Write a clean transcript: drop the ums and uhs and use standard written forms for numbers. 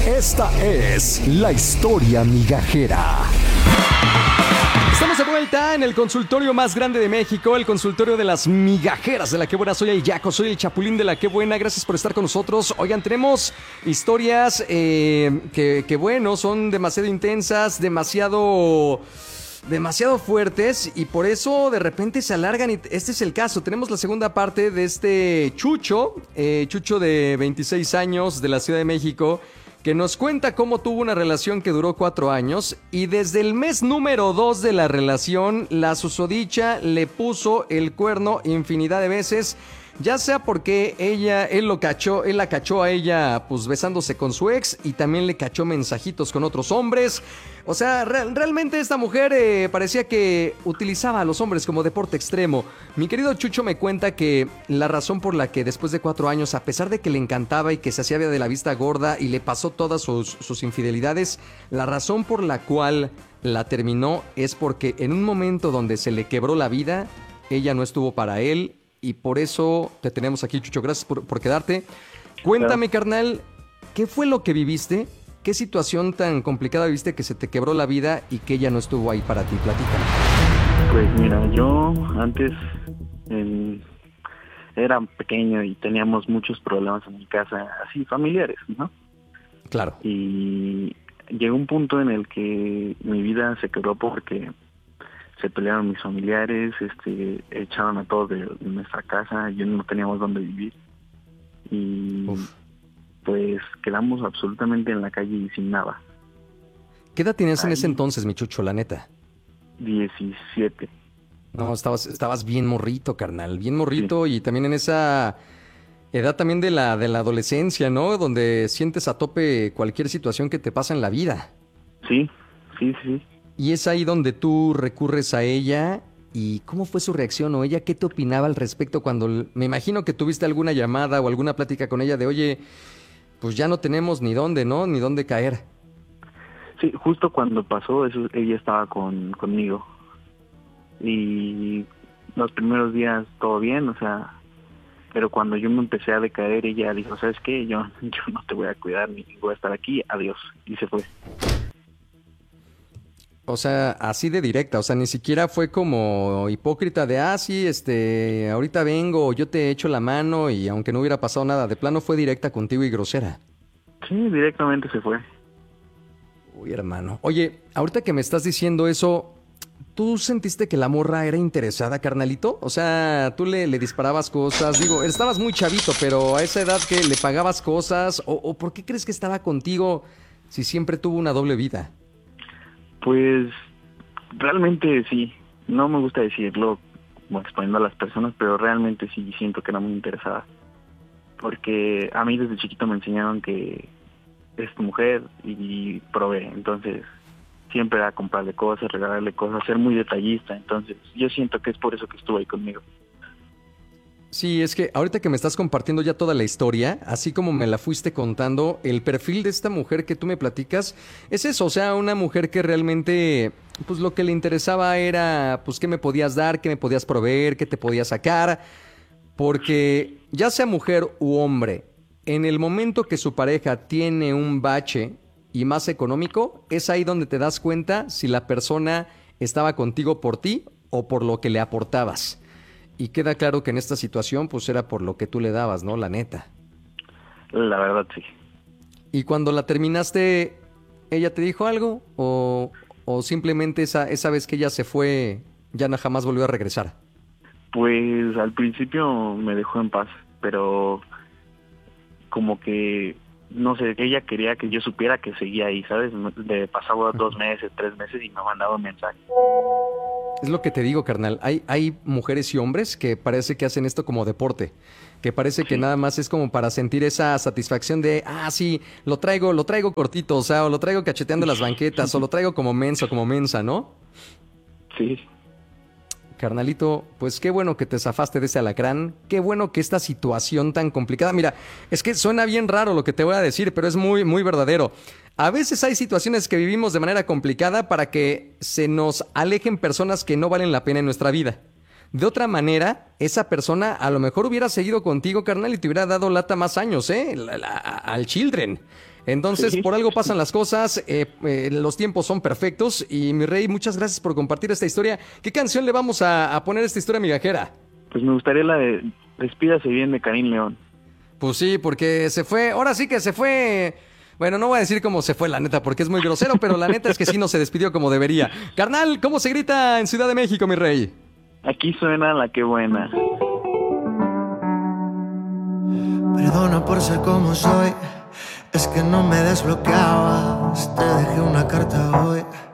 Esta es la historia migajera. Estamos de vuelta en el consultorio más grande de México, el consultorio de las migajeras de La Qué Buena. Soy el Yaco, soy el Chapulín de La Qué Buena. Gracias por estar con nosotros. Oigan, tenemos historias que bueno, son demasiado intensas, demasiado fuertes, y por eso de repente se alargan, y este es el caso. Tenemos la segunda parte de este Chucho de 26 años de la Ciudad de México, que nos cuenta cómo tuvo una relación que duró 4 años, y desde el mes número 2 de la relación, la susodicha le puso el cuerno infinidad de veces, ya sea porque él la cachó a ella pues besándose con su ex, y también le cachó mensajitos con otros hombres. O sea, realmente esta mujer parecía que utilizaba a los hombres como deporte extremo. Mi querido Chucho me cuenta que la razón por la que después de 4 años, a pesar de que le encantaba y que se hacía de la vista gorda y le pasó todas sus infidelidades, la razón por la cual la terminó es porque en un momento donde se le quebró la vida, ella no estuvo para él, y por eso te tenemos aquí, Chucho. Gracias por quedarte. Cuéntame, carnal, ¿qué fue lo que viviste? ¿Qué situación tan complicada viste que se te quebró la vida y que ella no estuvo ahí para ti? Platícame. Pues mira, yo antes era pequeño y teníamos muchos problemas en mi casa, así familiares, ¿no? Claro. Y llegó un punto en el que mi vida se quebró porque se pelearon mis familiares, echaron a todos de nuestra casa, yo no teníamos dónde vivir. Y pues quedamos absolutamente en la calle y sin nada. ¿Qué edad tenías en ese entonces, mi Chucho, la neta? 17. No, estabas bien morrito, carnal, bien morrito, sí. Y también en esa edad también de la adolescencia, ¿no? Donde sientes a tope cualquier situación que te pasa en la vida. Sí. Y es ahí donde tú recurres a ella. ¿Y cómo fue su reacción, o ella qué te opinaba al respecto cuando, me imagino que tuviste alguna llamada o alguna plática con ella de, oye, pues ya no tenemos ni dónde, ¿no? Ni dónde caer? Sí, justo cuando pasó eso, ella estaba conmigo. Y los primeros días todo bien, o sea, pero cuando yo me empecé a decaer, ella dijo, ¿sabes qué? Yo no te voy a cuidar ni voy a estar aquí, adiós. Y se fue. O sea, así de directa, o sea, ni siquiera fue como hipócrita de, sí, ahorita vengo, yo te echo la mano, y aunque no hubiera pasado nada, de plano fue directa contigo y grosera. Sí, directamente se fue. Uy, hermano. Oye, ahorita que me estás diciendo eso, ¿tú sentiste que la morra era interesada, carnalito? O sea, tú le disparabas cosas, digo, estabas muy chavito, pero a esa edad que le pagabas cosas, o ¿por qué crees que estaba contigo si siempre tuvo una doble vida? Pues realmente sí, no me gusta decirlo como exponiendo a las personas, pero realmente sí siento que era muy interesada, porque a mí desde chiquito me enseñaron que es tu mujer y provee, entonces siempre era comprarle cosas, regalarle cosas, ser muy detallista, entonces yo siento que es por eso que estuvo ahí conmigo. Sí, es que ahorita que me estás compartiendo ya toda la historia, así como me la fuiste contando, el perfil de esta mujer que tú me platicas es eso, o sea, una mujer que realmente, pues lo que le interesaba era, pues qué me podías dar, qué me podías proveer, qué te podía sacar, porque ya sea mujer u hombre, en el momento que su pareja tiene un bache y más económico, es ahí donde te das cuenta si la persona estaba contigo por ti o por lo que le aportabas. Y queda claro que en esta situación, pues era por lo que tú le dabas, ¿no? La neta. La verdad, sí. ¿Y cuando la terminaste, ella te dijo algo? ¿O simplemente esa vez que ella se fue, ya no jamás volvió a regresar? Pues al principio me dejó en paz, pero como que, no sé, ella quería que yo supiera que seguía ahí, ¿sabes? De pasaba 2 meses, 3 meses y me mandaba un mensaje. Es lo que te digo, carnal. Hay mujeres y hombres que parece que hacen esto como deporte, que parece que nada más es como para sentir esa satisfacción de, sí, lo traigo cortito, o sea, o lo traigo cacheteando las banquetas, o lo traigo como menso, como mensa, ¿no? Sí. Carnalito, pues qué bueno que te zafaste de ese alacrán, qué bueno que esta situación tan complicada, mira, es que suena bien raro lo que te voy a decir, pero es muy, muy verdadero. A veces hay situaciones que vivimos de manera complicada para que se nos alejen personas que no valen la pena en nuestra vida. De otra manera, esa persona a lo mejor hubiera seguido contigo, carnal, y te hubiera dado lata más años, al children. Entonces, Sí. por algo pasan las cosas, los tiempos son perfectos y mi rey, muchas gracias por compartir esta historia. ¿Qué canción le vamos a poner a esta historia migajera? Pues me gustaría la de Despídase bien de Karim León. Pues sí, porque se fue, ahora sí que se fue. Bueno, no voy a decir cómo se fue la neta, porque es muy grosero, pero la neta es que sí no se despidió como debería. Carnal, ¿cómo se grita en Ciudad de México, mi rey? Aquí suena La Qué Buena. Perdona por ser como soy, es que no me desbloqueabas. Te dejé una carta hoy